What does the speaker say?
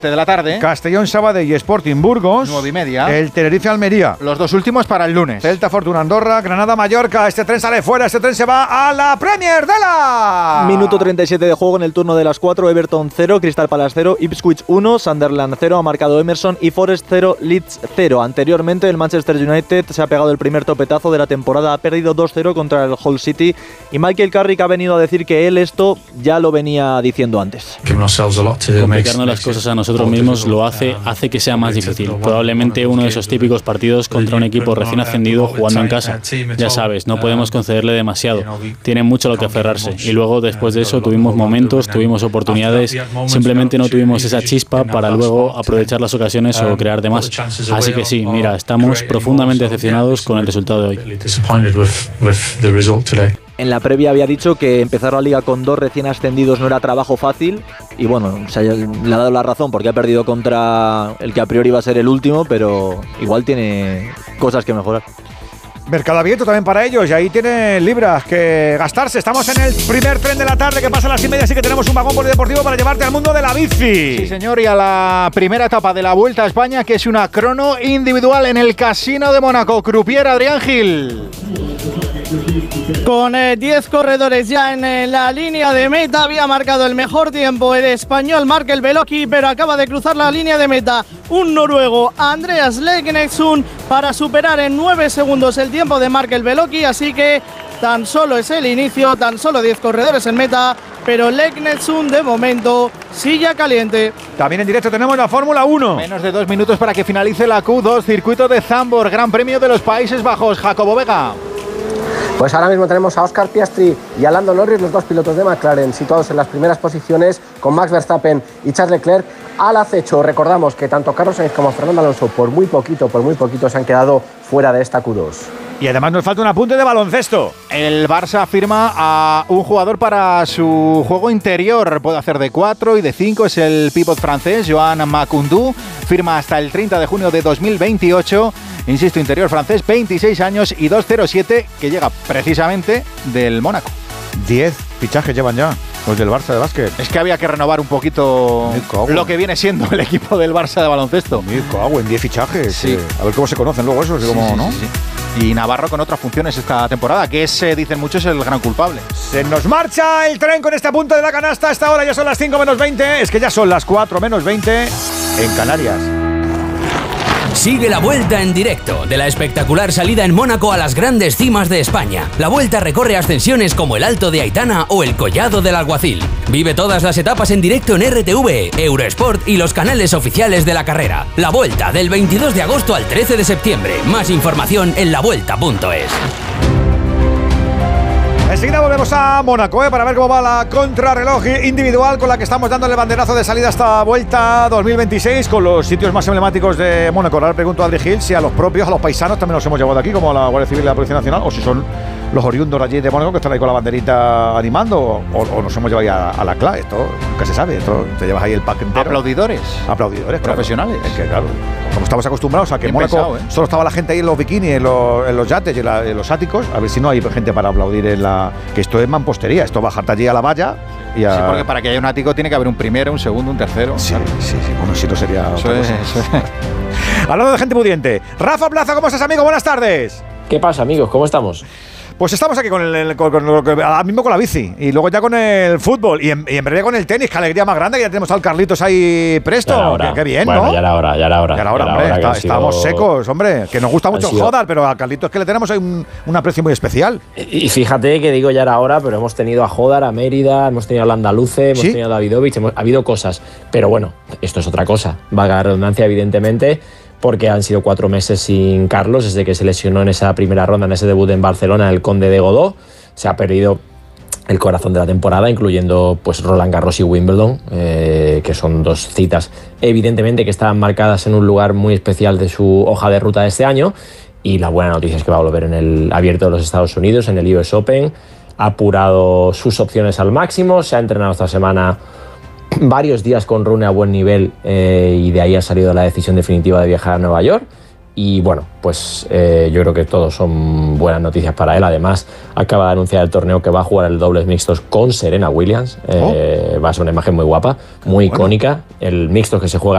de la tarde. Castellón Sabadell y Sporting Burgos. 9:30. El Tenerife Almería. Los dos últimos para el lunes. Celta Fortuna Andorra, Granada Mallorca. Este tren sale fuera, este tren se va a la Premier de la... Minuto 37 de juego en el turno de las 4. Everton 0, Crystal Palace 0, Ipswich 1, Sunderland 0, ha marcado Emerson y Forest 0, Leeds 0. Anteriormente el Manchester United se ha pegado el primer topetazo de la temporada, ha perdido 2-0 contra el Hull City y Michael Carrick ha venido a decir que él esto ya lo venía diciendo antes. Complicarnos las cosas a nosotros mismos lo hace que sea más difícil. Probablemente uno de esos típicos partidos contra un equipo recién ascendido jugando en casa. Ya sabes, no podemos concederle demasiado. Tiene mucho a lo que aferrarse. Y luego, después de eso, tuvimos momentos, tuvimos oportunidades, simplemente no tuvimos esa chispa para luego aprovechar las ocasiones o crear de más. Así que sí, mira, estamos profundamente decepcionados con el resultado de hoy. En la previa había dicho que empezar la liga con 2 recién ascendidos no era trabajo fácil y bueno, le ha dado la razón porque ha perdido contra el que a priori iba a ser el último, pero igual tiene cosas que mejorar. Mercado abierto también para ellos y ahí tienen libras que gastarse. Estamos en el primer tren de la tarde que pasa a las 6:30, así que tenemos un vagón polideportivo para llevarte al mundo de la bici. Sí, señor, y a la primera etapa de la Vuelta a España, que es una crono individual en el Casino de Mónaco. Croupier Adrián Gil. Con 10 corredores ya en la línea de meta, había marcado el mejor tiempo el español Markel Belocchi, pero acaba de cruzar la línea de meta un noruego, Andreas Leknessund, para superar en 9 segundos el tiempo de Markel Belocchi, así que tan solo es el inicio, tan solo 10 corredores en meta, pero Leknessund de momento silla caliente. También en directo tenemos la Fórmula 1. Menos de 2 minutos para que finalice la Q2, circuito de Zandvoort, Gran Premio de los Países Bajos. Jacobo Vega. Pues ahora mismo tenemos a Oscar Piastri y a Lando Norris, los dos pilotos de McLaren, situados en las primeras posiciones, con Max Verstappen y Charles Leclerc al acecho. Recordamos que tanto Carlos Sainz como Fernando Alonso por muy poquito se han quedado fuera de esta Q2. Y además nos falta un apunte de baloncesto. El Barça firma a un jugador para su juego interior. Puede hacer de 4 y de 5. Es el pívot francés, Joan Makoundou. Firma hasta el 30 de junio de 2028. Insisto, interior francés, 26 años y 2,07, que llega precisamente del Mónaco. 10 fichajes llevan ya los del Barça de básquet. Es que había que renovar un poquito lo que viene siendo el equipo del Barça de baloncesto. Me cago en 10 fichajes. Sí. A ver cómo se conocen luego esos. Sí, ¿no? Sí. Y Navarro con otras funciones esta temporada, que es, dicen muchos, el gran culpable. Se nos marcha el tren con este punto de la canasta. A esta hora ya son las 5 menos 20. Es que ya son las 4 menos 20 en Canarias. Sigue la Vuelta en directo de la espectacular salida en Mónaco a las grandes cimas de España. La Vuelta recorre ascensiones como el Alto de Aitana o el Collado del Alguacil. Vive todas las etapas en directo en RTV, Eurosport y los canales oficiales de la carrera. La Vuelta del 22 de agosto al 13 de septiembre. Más información en lavuelta.es. Enseguida volvemos a Mónaco para ver cómo va la contrarreloj individual con la que estamos dando el banderazo de salida a esta Vuelta 2026 con los sitios más emblemáticos de Mónaco. Ahora le pregunto a Adri Gil si a los propios, a los paisanos también los hemos llevado aquí, como a la Guardia Civil y la Policía Nacional, o si son los oriundos allí de Mónaco que están ahí con la banderita animando, o nos hemos llevado ya a la CLA. Esto nunca se sabe, esto te llevas ahí el pack entero. Aplaudidores, profesionales. Claro. Es que claro, como estamos acostumbrados a que en Mónaco pensado, solo estaba la gente ahí en los bikinis, en los yates y en los áticos, a ver si no hay gente para aplaudir en la... Que esto es mampostería, esto bajarte allí a la valla y a... Sí, porque para que haya un ático tiene que haber un primero, un segundo, un tercero. Sí, claro. sí, bueno, si no sería... Eso es. Hablando de gente pudiente, Rafa Plaza, ¿cómo estás, amigo? Buenas tardes. ¿Qué pasa, amigos? ¿Cómo estamos? Pues estamos aquí ahora mismo con la bici y luego ya con el fútbol y en breve con el tenis. Qué alegría más grande, que ya tenemos al Carlitos ahí presto. Qué bien, bueno, ¿no? Ya era hora, hombre. Estábamos secos, hombre. Que nos gusta mucho el Jodar, pero a Carlitos es que le tenemos ahí un aprecio muy especial. Y fíjate que digo ya era hora, pero hemos tenido a Jodar, a Mérida, hemos tenido al Andaluce, hemos tenido a Davidovich, ha habido cosas. Pero bueno, esto es otra cosa. Valga la redundancia, evidentemente, porque han sido 4 meses sin Carlos, desde que se lesionó en esa primera ronda, en ese debut en Barcelona, el Conde de Godó. Se ha perdido el corazón de la temporada, incluyendo pues Roland Garros y Wimbledon, que son 2 citas evidentemente que estaban marcadas en un lugar muy especial de su hoja de ruta de este año. Y la buena noticia es que va a volver en el Abierto de los Estados Unidos, en el US Open. Ha apurado sus opciones al máximo, se ha entrenado esta semana varios días con Rune a buen nivel, y de ahí ha salido la decisión definitiva de viajar a Nueva York. Y bueno, pues yo creo que todos son buenas noticias para él. Además, acaba de anunciar el torneo que va a jugar el dobles mixtos con Serena Williams. Va a ser una imagen muy guapa, muy icónica. El mixtos que se juega